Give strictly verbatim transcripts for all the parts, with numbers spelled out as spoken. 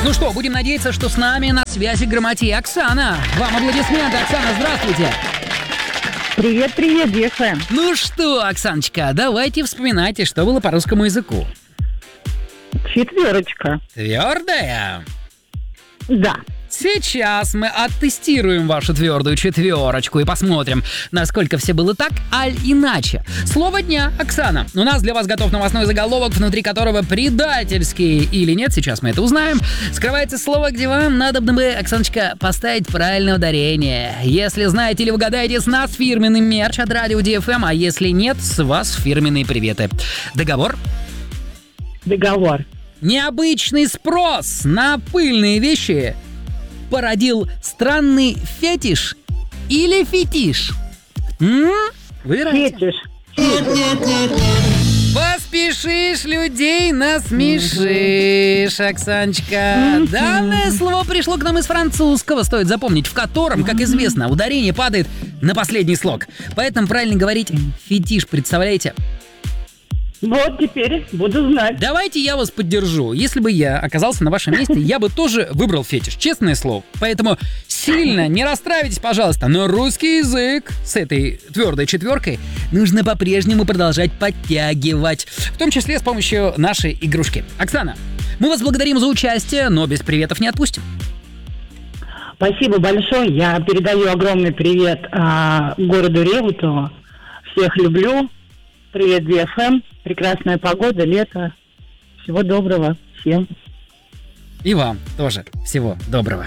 Ну что, будем надеяться, что с нами на связи Грамотей Оксана. Вам аплодисменты, Оксана, здравствуйте. Привет, привет, ди эф эм. Ну что, Оксаночка, давайте вспоминайте, что было по русскому языку. Четверочка. Твердая? Да. Сейчас мы оттестируем вашу твердую четверочку и посмотрим, насколько все было так, аль иначе. Слово дня, Оксана. У нас для вас готов новостной заголовок, внутри которого предательский или нет, сейчас мы это узнаем, скрывается слово, где вам надо бы, Оксаночка, поставить правильное ударение. Если знаете или угадаете, с нас фирменный мерч от радио ди эф эм, а если нет, с вас фирменные приветы. Договор? Договор. Необычный спрос на пыльные вещи породил странный фетиш или фетиш? М? Выбирайте. Фетиш. Поспешишь, людей насмешишь, Оксаночка. Данное слово пришло к нам из французского, стоит запомнить, в котором, как известно, ударение падает на последний слог. Поэтому правильно говорить фетиш, представляете? Вот теперь буду знать. Давайте я вас поддержу. Если бы я оказался на вашем месте, я бы тоже выбрал фетиш, честное слово. Поэтому сильно не расстраивайтесь, пожалуйста. Но русский язык с этой твердой четверкой нужно по-прежнему продолжать подтягивать. В том числе с помощью нашей игрушки. Оксана, мы вас благодарим за участие, но без приветов не отпустим. Спасибо большое. Я передаю огромный привет а, городу Реутову. Всех люблю. Привет, ди эф эм. Прекрасная погода, лето. Всего доброго всем. И вам тоже всего доброго.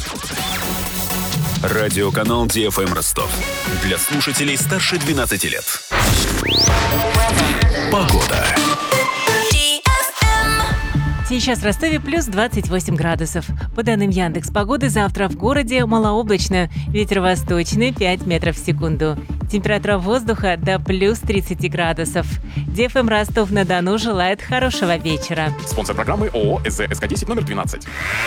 Радиоканал ди эф эм Ростов. Для слушателей старше двенадцати лет. Погода. Сейчас в Ростове плюс двадцать восемь градусов. По данным Яндекс.Погоды, завтра в городе малооблачно. Ветер восточный пять метров в секунду. Температура воздуха до плюс тридцать градусов. ди эф эм Ростов-на-Дону желает хорошего вечера. Спонсор программы ООО эс зэ эс ка десять номер двенадцать.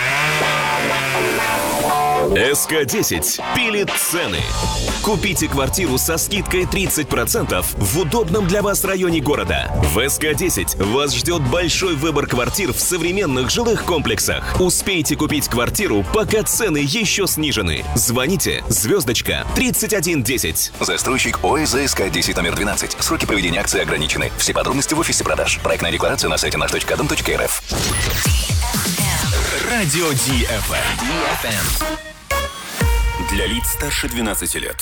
эс ка десять пилит цены. Купите квартиру со скидкой тридцать процентов в удобном для вас районе города. В эс ка десять вас ждет большой выбор квартир в современных жилых комплексах. Успейте купить квартиру, пока цены еще снижены. Звоните звездочка тридцать один десять. Застройщик ООО эс зэ эс ка десять номер двенадцать. Сроки проведения акции ограничены. Все подробности в офисе продаж. Проектная декларация на сайте наш точка дом точка эр эф. Радио ди эф эм. Для лиц старше двенадцати лет.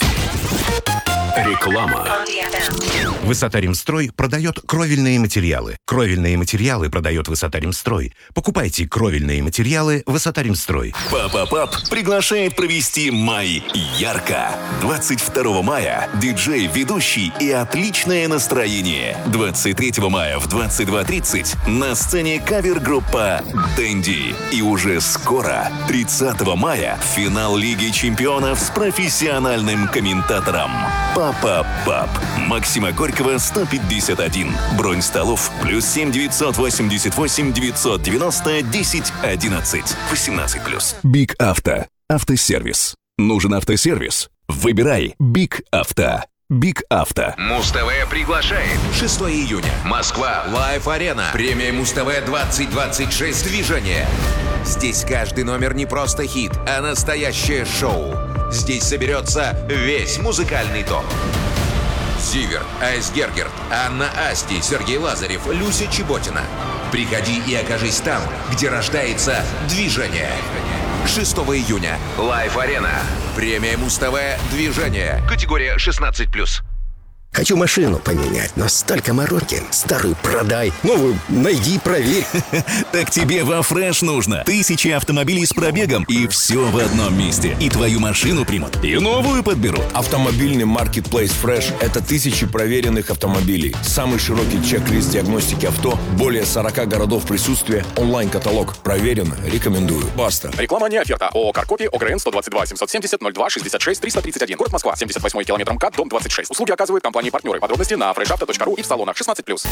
Реклама. Высота-Ремстрой продает кровельные материалы. Кровельные материалы продает Высота-Ремстрой. Покупайте кровельные материалы Высота-Ремстрой. Папа-пап приглашает провести май ярко. двадцать второго мая диджей, ведущий и отличное настроение. двадцать третьего мая в двадцать два тридцать на сцене кавер-группа Дэнди. И уже скоро, тридцатого мая, финал Лиги Чемпионов с профессиональным комментатором. Папа-пап. Максима Горького, сто пятьдесят один. Бронь столов плюс семь девятьсот восемьдесят восемь девятьсот девяносто десять одиннадцать. восемнадцать плюс. Биг Авто. Автосервис. Нужен автосервис? Выбирай Биг Авто. Биг Авто. Муз-ТВ приглашает. шестого июня. Москва. Лайв-арена. Премия Муз-ТВ двадцать двадцать шесть. Движение. Здесь каждый номер не просто хит, а настоящее шоу. Здесь соберется весь музыкальный топ. Зиверт, Айс Гергерт, Анна Асти, Сергей Лазарев, Люся Чеботина. Приходи и окажись там, где рождается движение. шестого июня. Лайв-арена. Премия Муз-ТВ «Движение». Категория шестнадцать плюс. Хочу машину поменять, но столько мороки. Старую продай, новую найди, проверь. Так тебе во Фреш нужно. Тысячи автомобилей с пробегом, и все в одном месте. И твою машину примут, и новую подберут. Автомобильный маркетплейс Фреш – это тысячи проверенных автомобилей. Самый широкий чек-лист диагностики авто, более сорока городов присутствия, онлайн-каталог. Проверено, рекомендую. Баста. Реклама не оферта. ООО «Каркопи», ОГРН сто двадцать два семьсот семьдесят ноль два шестьдесят шесть триста тридцать один. Город Москва. семьдесят восьмой километр МКАД, дом двадцать шесть. Услуги оказывают компания партнеры. Подробности на фреш авто точка ру и в салонах шестнадцать плюс.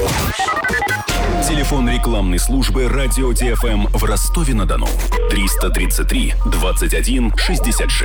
Телефон рекламной службы радио ди эф эм в Ростове-на-Дону. триста тридцать три двадцать один шестьдесят шесть.